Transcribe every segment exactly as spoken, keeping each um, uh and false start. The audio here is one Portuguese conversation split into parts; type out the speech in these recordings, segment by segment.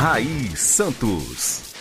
Raiz Santos.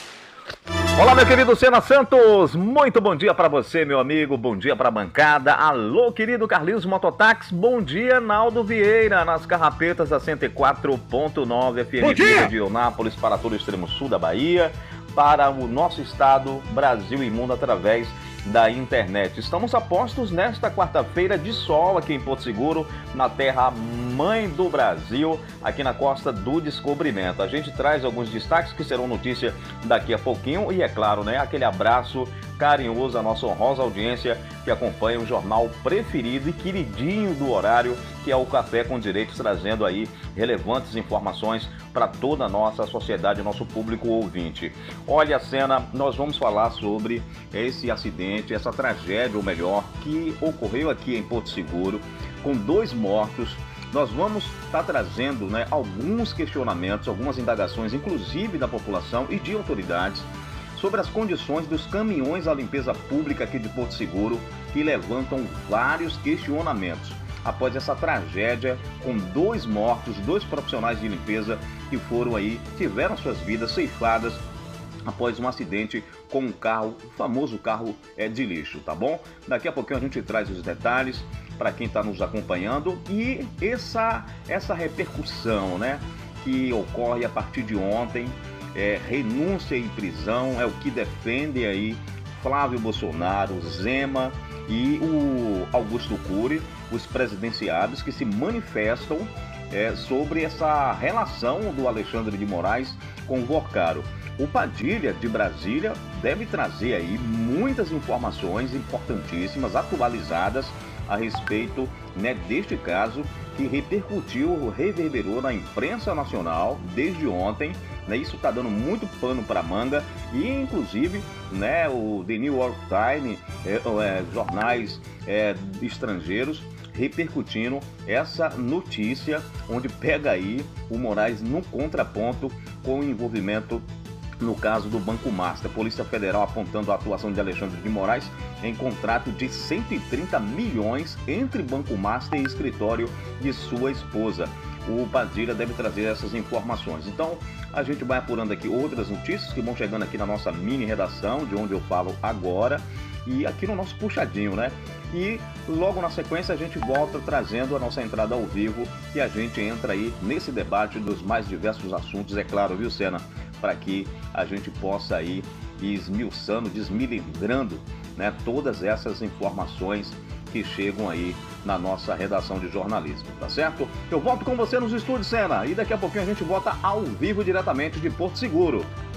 Olá, meu querido Senna Santos, muito bom dia para você, meu amigo, bom dia para a bancada. Alô, querido Carlinhos Mototáxi, bom dia, Naldo Vieira, nas carrapetas da cento e quatro ponto nove F M de Eunápolis, para todo o extremo sul da Bahia, para o nosso estado, Brasil e mundo, através da internet. Estamos a postos nesta quarta-feira de sol aqui em Porto Seguro, na terra mãe do Brasil, aqui na Costa do Descobrimento. A gente traz alguns destaques que serão notícia daqui a pouquinho e, é claro, né, aquele abraço carinhoso à nossa honrosa audiência que acompanha o jornal preferido e queridinho do horário, que é o Café com Direitos, trazendo aí relevantes informações para toda a nossa sociedade, nosso público ouvinte. Olha, Senna, nós vamos falar sobre esse acidente, essa tragédia, ou melhor, que ocorreu aqui em Porto Seguro, com dois mortos. Nós vamos estar trazendo, né, alguns questionamentos, algumas indagações, inclusive da população e de autoridades, sobre as condições dos caminhões da limpeza pública aqui de Porto Seguro, que levantam vários questionamentos após essa tragédia com dois mortos, dois profissionais de limpeza que foram aí, tiveram suas vidas ceifadas após um acidente com um carro, o famoso carro é, de lixo, tá bom? Daqui a pouquinho a gente traz os detalhes para quem está nos acompanhando e essa, essa repercussão, né, que ocorre a partir de ontem. É, renúncia e prisão é o que defende aí Flávio Bolsonaro, Zema e o Augusto Cury, os presidenciáveis que se manifestam é, sobre essa relação do Alexandre de Moraes com o Vocaro. O Padilha, de Brasília, deve trazer aí muitas informações importantíssimas, atualizadas a respeito, né, deste caso que repercutiu, reverberou na imprensa nacional desde ontem. Né, isso está dando muito pano para manga e, inclusive, né, o The New York Times, é, é, jornais é, estrangeiros, repercutindo essa notícia, onde pega aí o Moraes no contraponto com o envolvimento no caso do Banco Master. A Polícia Federal apontando a atuação de Alexandre de Moraes em contrato de cento e trinta milhões entre Banco Master e escritório de sua esposa. O Padilha deve trazer essas informações. Então, a gente vai apurando aqui outras notícias que vão chegando aqui na nossa mini redação, de onde eu falo agora, e aqui no nosso puxadinho, né? E logo na sequência a gente volta trazendo a nossa entrada ao vivo e a gente entra aí nesse debate dos mais diversos assuntos, é claro, viu, Senna? Para que a gente possa ir esmiuçando, desmilindrando, né, todas essas informações que chegam aí na nossa redação de jornalismo, tá certo? Eu volto com você nos estúdios, Senna, e daqui a pouquinho a gente volta ao vivo diretamente de Porto Seguro.